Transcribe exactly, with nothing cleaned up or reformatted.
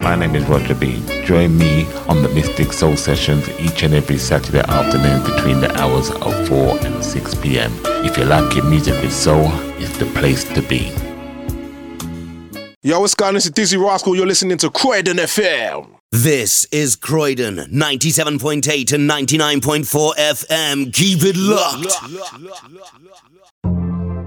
My name is Roger B. Join me on the Mystic Soul Sessions each and every Saturday afternoon between the hours of four and six p.m. If you like your music with soul, it's the place to be. Yo, what's going on? This is Dizzy Rascal. You're listening to Croydon F M. This is Croydon, ninety-seven point eight and ninety-nine point four F M. Keep it locked. locked, locked, locked, locked.